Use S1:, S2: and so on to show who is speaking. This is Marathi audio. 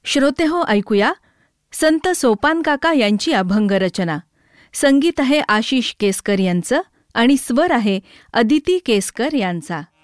S1: श्रोतेहो, ऐकूया संत सोपान काका यांची अभंग रचना. संगीत आहे आशिष केसकर यांचं आणि स्वर आहे अदिती केसकर यांचा.